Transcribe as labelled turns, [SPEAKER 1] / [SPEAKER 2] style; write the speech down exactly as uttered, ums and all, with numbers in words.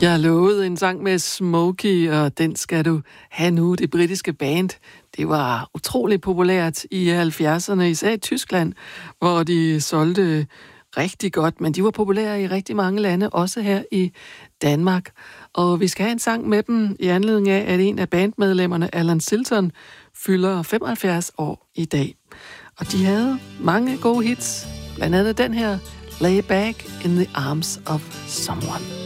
[SPEAKER 1] Jeg lovede en sang med Smokey, og den skal du have nu. Det britiske band, det var utrolig populært i halvfjerdserne, især i Tyskland, hvor de solgte rigtig godt, men de var populære i rigtig mange lande, også her i Danmark. Og vi skal have en sang med dem i anledning af, at en af bandmedlemmerne, Alan Silton, fylder femoghalvfjerds år i dag. Og de havde mange gode hits, blandt andet den her, Lay Back in the Arms of Someone.